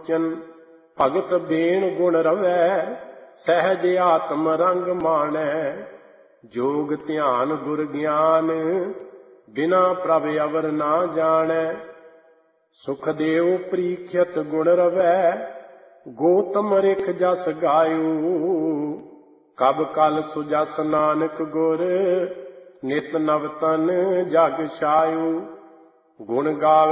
ਲੋਚਨ। ਭਗਤ ਬੇਣ ਗੁਣ ਰਵੈ ਸਹਿਜ ਆਤਮ ਰੰਗ ਮਾਣੈ। ਜੋਗ ਧਿਆਨ ਗੁਰ ਗਿਆਨ ਬਿਨਾ ਪ੍ਰਭ ਅਵਰ ਨਾ ਜਾਣੈ। ਸੁਖਦੇਵ ਪ੍ਰੀਖਿਅਤ ਗੁਣ ਰਵੈ ਗੋਤਮ ਰਿਖ ਜਸ ਗਾਇਓ। ਕਬ ਕਲ ਸੁਜਸ ਨਾਨਕ ਗੁਰ ਨਿਤ ਨਵ ਤਨ ਜਗ ਛਾਇਓ। ਗੁਣ ਗਾਵੈ